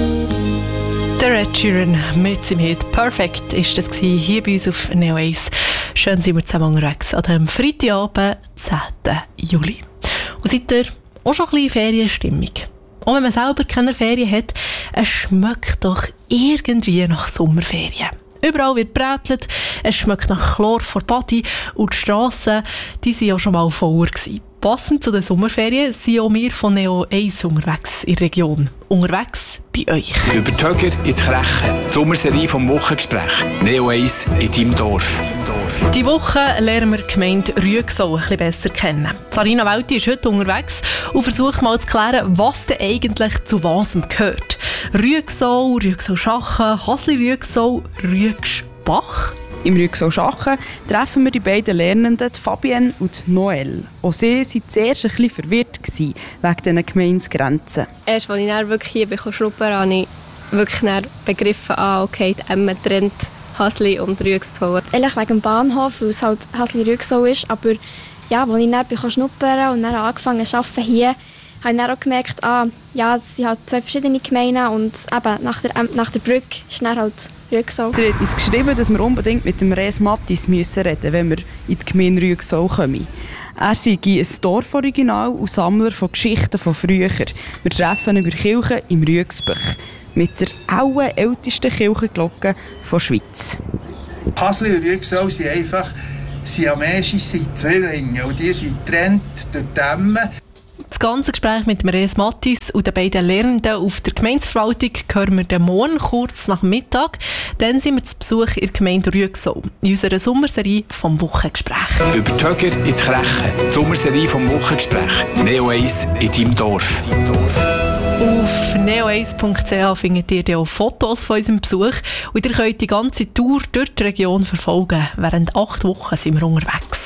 Der Ed Sheeran mit seinem Hit «Perfect» ist das hier bei uns auf Neo 1. Schön sind wir zusammen unterwegs an diesem Freitagabend, 10. Juli. Und seid ihr auch schon ein bisschen Ferienstimmung? Auch wenn man selber keine Ferien hat, es schmeckt doch irgendwie nach Sommerferien. Überall wird gebrätelt, es schmeckt nach Chlor vor Body und die Strassen, die waren ja schon mal voller gewesen. Passend zu den Sommerferien sind auch wir von Neo 1 unterwegs in der Region. Unterwegs bei euch. Über die Höger in die Krechen. Die Sommerserie vom Wochengespräch. Neo 1 in deinem Dorf. Die Woche lernen wir die Gemeinde Rüegsau ein bisschen besser kennen. Sarina Welti ist heute unterwegs und versucht mal zu klären, was denn eigentlich zu was gehört. Rüegsau, Rüegsau-Schachen, Hasli-Rüegsau, Rüegschbach. Im Rüegsau-Schachen treffen wir die beiden Lernenden, Fabienne und Noel. Auch sie waren zuerst ein bisschen verwirrt wegen diesen Gemeindegrenzen. Erst als ich dann wirklich hier schnuppern, habe ich wirklich begriffen, okay, die Emme trennt Hasli und Rüegsau. Ehrlich wegen dem Bahnhof, weil es halt Hasli-Rüegsau ist. Aber ja, als ich dann schnuppern und dann angefangen zu arbeiten hier, habe ich dann auch gemerkt, es sind halt zwei verschiedene Gemeinden und eben nach der Brücke ist dann halt Rüegsau. Er hat uns geschrieben, dass wir unbedingt mit dem Res Mattis reden müssen, wenn wir in die Gemeinde Rüegsau kommen. Er sei ein Dorforiginal und Sammler von Geschichten von früher. Wir treffen über Kirchen im Rüegsbach mit der ältesten Kirchenglocke der Schweiz. Hasli und Rüegsau sind einfach siamesische Zwillinge und die sind getrennt durch die Emme. Das ganze Gespräch mit Res Mattis und den beiden Lernenden auf der Gemeindeverwaltung hören wir den morgen kurz nach Mittag. Dann sind wir zu Besuch in der Gemeinde Rüegsau in unserer Sommerserie vom Wochengespräch. Über die Höger in die Krechen. Die Sommerserie vom Wochengespräch. Neo 1 in deinem Dorf. Auf neo1.ch findet ihr dann auch Fotos von unserem Besuch und ihr könnt die ganze Tour durch die Region verfolgen. Während 8 Wochen sind wir unterwegs.